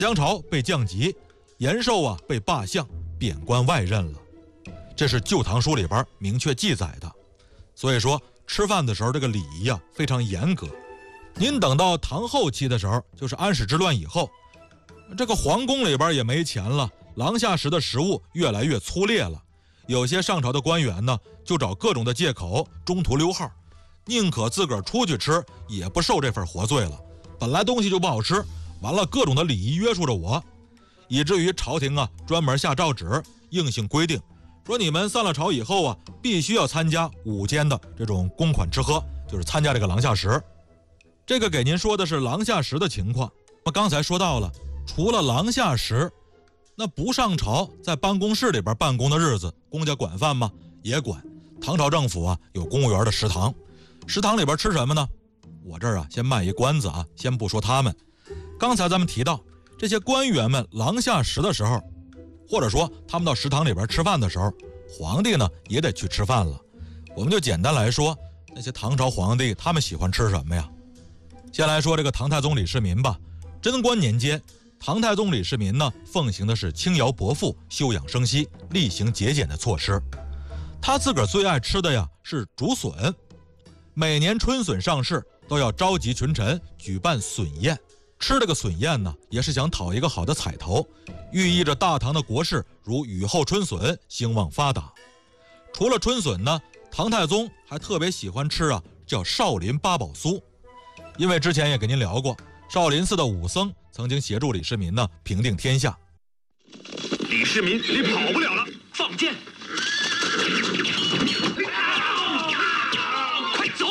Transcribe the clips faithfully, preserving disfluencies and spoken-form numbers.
姜潮被降级，延寿啊被罢相，贬官外任了。这是《旧唐书》里边明确记载的。所以说吃饭的时候这个礼仪啊非常严格。您等到唐后期的时候，就是安史之乱以后，这个皇宫里边也没钱了，廊下食的食物越来越粗劣了。有些上朝的官员呢，就找各种的借口中途溜号，宁可自个儿出去吃，也不受这份活罪了。本来东西就不好吃，完了各种的礼仪约束着我，以至于朝廷啊专门下诏旨，硬性规定说你们散了朝以后啊，必须要参加午间的这种公款吃喝，就是参加这个廊下食。这个给您说的是廊下食的情况。那刚才说到了，除了廊下食，那不上朝在办公室里边办公的日子，公家管饭吗？也管。唐朝政府啊有公务员的食堂，食堂里边吃什么呢？我这儿啊先卖一关子啊，先不说他们。刚才咱们提到这些官员们廊下食的时候，或者说他们到食堂里边吃饭的时候，皇帝呢也得去吃饭了。我们就简单来说，那些唐朝皇帝他们喜欢吃什么呀？先来说这个唐太宗李世民吧。贞观年间，唐太宗李世民呢奉行的是轻徭薄赋、休养生息、厉行节俭的措施。他自个儿最爱吃的呀是竹笋，每年春笋上市都要召集群臣举办笋宴。吃这个笋宴呢，也是想讨一个好的彩头，寓意着大唐的国事如雨后春笋，兴旺发达。除了春笋呢，唐太宗还特别喜欢吃啊叫少林八宝酥。因为之前也跟您聊过，少林寺的武僧曾经协助李世民呢平定天下。 李世民，你跑不了了，放箭！快走！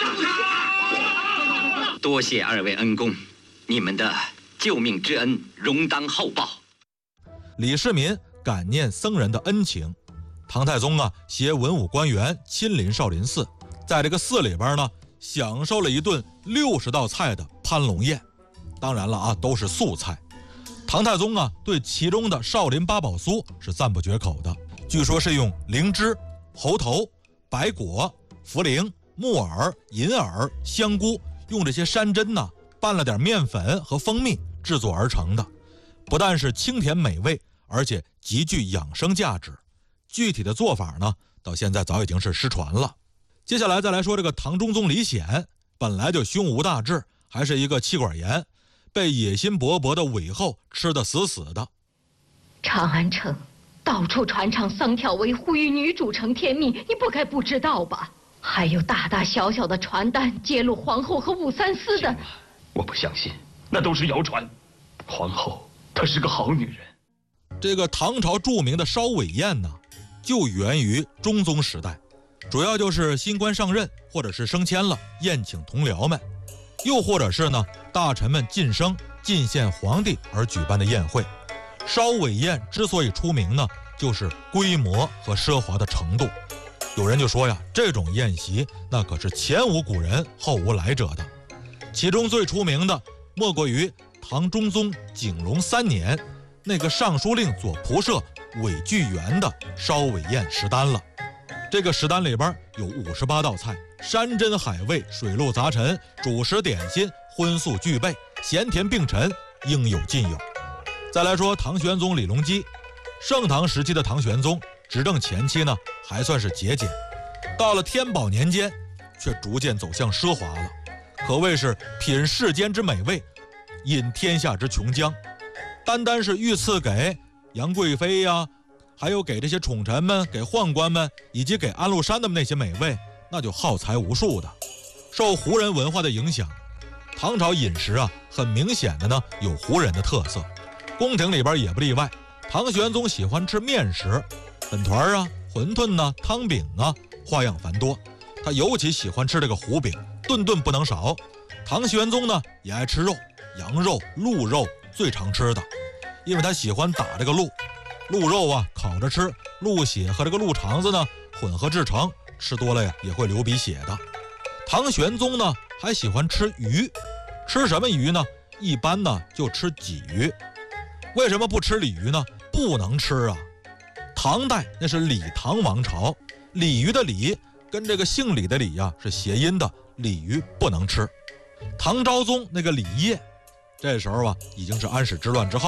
多谢二位恩公，你们的救命之恩容当厚报。 李世民感念僧人的恩情，唐太宗啊携文武官员亲临少林寺，在这个寺里边呢享受了一顿六十道菜的攀龙宴。当然了啊，都是素菜。唐太宗啊对其中的少林八宝酥是赞不绝口的，据说是用灵芝、猴头、白果、茯苓、木耳、银耳、香菇，用这些山珍呢拌了点面粉和蜂蜜制作而成的，不但是清甜美味，而且极具养生价值。具体的做法呢，到现在早已经是失传了。接下来再来说这个唐中宗李显，本来就胸无大志，还是一个气管炎，被野心勃勃的韦后吃得死死的。 长安城到处传唱桑条威呼吁女主承天命，你不该不知道吧？还有大大小小的传单揭露皇后和武三思的。 我不相信，那都是谣传。皇后她是个好女人。 这个唐朝著名的烧尾宴呢，就源于中宗时代，主要就是新官上任或者是升迁了，宴请同僚们，又或者是呢大臣们晋升进献皇帝而举办的宴会。烧尾宴之所以出名呢，就是规模和奢华的程度。有人就说呀，这种宴席那可是前无古人后无来者的。其中最出名的莫过于唐中宗景隆三年那个尚书令左仆射韦巨源的烧尾宴食单了。这个食单里边有五十八道菜，山珍海味、水陆杂陈、主食点心、荤素俱备，咸甜并陈，应有尽有。再来说唐玄宗李隆基，盛唐时期的唐玄宗执政前期呢还算是节俭，到了天宝年间却逐渐走向奢华了，可谓是品世间之美味，饮天下之琼浆。单单是御赐给杨贵妃呀，还有给这些宠臣们、给宦官们以及给安禄山的那些美味，那就耗材无数的。受胡人文化的影响，唐朝饮食啊很明显的呢有胡人的特色，宫廷里边也不例外。唐玄宗喜欢吃面食，粉团啊、馄饨啊、汤饼啊，花样繁多。他尤其喜欢吃这个胡饼，顿顿不能少。唐玄宗呢也爱吃肉，羊肉、鹿肉最常吃的，因为他喜欢打这个鹿。鹿肉啊烤着吃，鹿血和这个鹿肠子呢混合制成，吃多了呀也会流鼻血的。唐玄宗呢还喜欢吃鱼，吃什么鱼呢？一般呢就吃鲫鱼。为什么不吃鲤鱼呢？不能吃啊。唐代那是李唐王朝，鲤鱼的鲤跟这个姓李的李呀、啊、是谐音的，鲤鱼不能吃。唐昭宗那个李业，这时候啊已经是安史之乱之后。